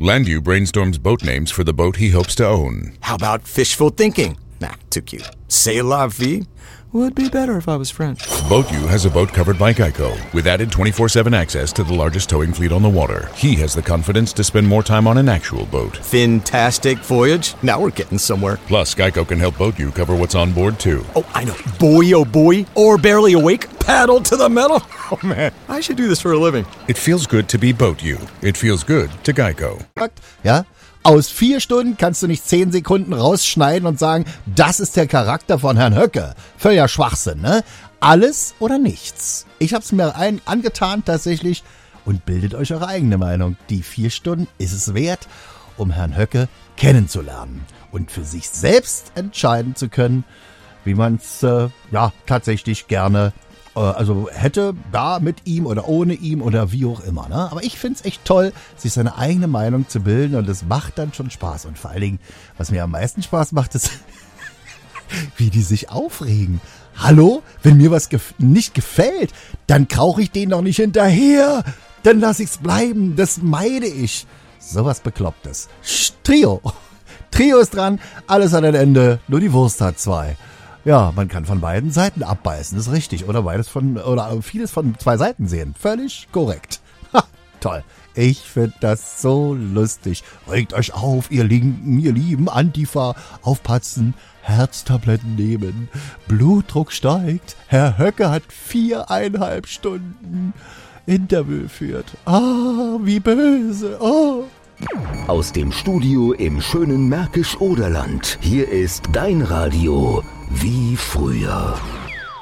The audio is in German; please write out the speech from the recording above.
Landu brainstorms boat names for the boat he hopes to own. How about fishful thinking? Nah, too cute. C'est la vie? Would be better if I was French. BoatU has a boat covered by Geico, with added 24/7 access to the largest towing fleet on the water. He has the confidence to spend more time on an actual boat. Fantastic voyage. Now we're getting somewhere. Plus, Geico can help BoatU cover what's on board, too. Oh, I know. Boy, oh boy. Or barely awake. Paddle to the metal. Oh, man. I should do this for a living. It feels good to be BoatU. It feels good to Geico. Ja? Aus 4 Stunden kannst du nicht 10 Sekunden rausschneiden und sagen, das ist der Charakter von Herrn Höcke. Völliger Schwachsinn, ne? Alles oder nichts. Ich hab's mir angetan tatsächlich und bildet euch eure eigene Meinung. Die 4 Stunden ist es wert, um Herrn Höcke kennenzulernen und für sich selbst entscheiden zu können, wie man es tatsächlich gerne hätte, da mit ihm oder ohne ihm oder wie auch immer. Ne? Aber ich find's echt toll, sich seine eigene Meinung zu bilden und es macht dann schon Spaß. Und vor allen Dingen, was mir am meisten Spaß macht, ist, wie die sich aufregen. Hallo? Wenn mir was nicht gefällt, dann krauche ich denen doch nicht hinterher. Dann lass ich's bleiben. Das meide ich. Sowas Beklopptes. Trio. Trio ist dran. Alles hat ein Ende. Nur die Wurst hat 2. Ja, man kann von beiden Seiten abbeißen, ist richtig. Oder vieles von 2 Seiten sehen. Völlig korrekt. Ha, toll. Ich finde das so lustig. Regt euch auf, ihr lieben Antifa. Aufpatzen, Herztabletten nehmen. Blutdruck steigt. Herr Höcke hat 4,5 Stunden Interview führt. Ah, wie böse. Oh. Aus dem Studio im schönen Märkisch-Oderland. Hier ist dein Radio wie früher.